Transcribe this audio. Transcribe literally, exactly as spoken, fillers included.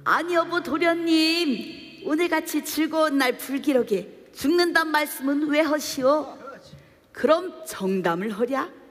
아니 여보 도련님, 오늘같이 즐거운 날 불기록에 죽는단 말씀은 왜 하시오? 그럼 정담을 하랴?